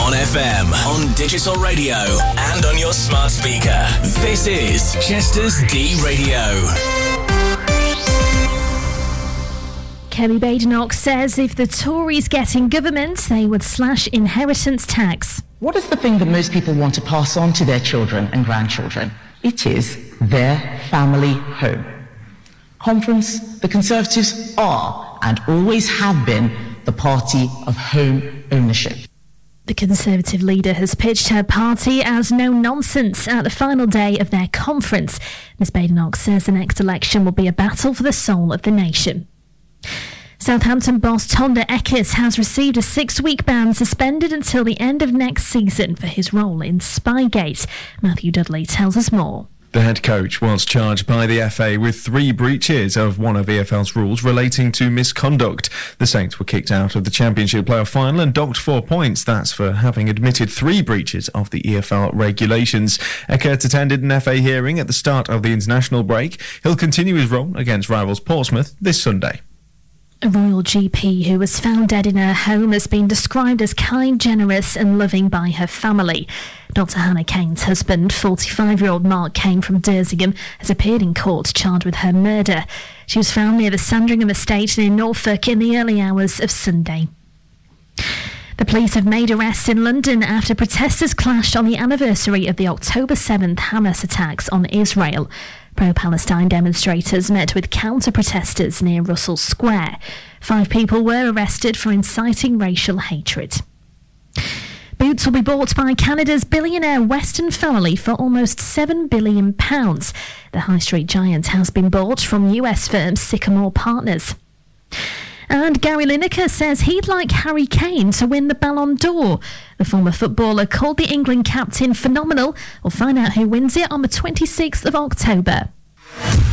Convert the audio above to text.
On FM, on digital radio, and on your smart speaker. This is Chester's D Radio. Kelly Badenoch says if the Tories get in government, they would slash inheritance tax. What is the thing that most people want to pass on to their children and grandchildren? It is their family home. Conference, the Conservatives are and always have been the party of home ownership. The Conservative leader has pitched her party as no nonsense at the final day of their conference. Ms Badenoch says the next election will be a battle for the soul of the nation. Southampton boss Tonda Eckes has received a 6-week ban, suspended until the end of next season for his role in Spygate. Matthew Dudley tells us more. The head coach was charged by the FA with 3 breaches of one of EFL's rules relating to misconduct. The Saints were kicked out of the Championship playoff final and docked 4 points. That's for having admitted 3 breaches of the EFL regulations. Eckert attended an FA hearing at the start of the international break. He'll continue his role against rivals Portsmouth this Sunday. A royal GP who was found dead in her home has been described as kind, generous and loving by her family. Dr Hannah Kane's husband, 45-year-old Mark Kane from Dersingham, has appeared in court charged with her murder. She was found near the Sandringham estate in Norfolk in the early hours of Sunday. The police have made arrests in London after protesters clashed on the anniversary of the October 7th Hamas attacks on Israel. Pro-Palestine demonstrators met with counter-protesters near Russell Square. 5 people were arrested for inciting racial hatred. Boots will be bought by Canada's billionaire Weston family for almost £7 billion. The high street giant has been bought from US firm Sycamore Partners. And Gary Lineker says he'd like Harry Kane to win the Ballon d'Or. The former footballer called the England captain phenomenal. We'll find out who wins it on the 26th of October.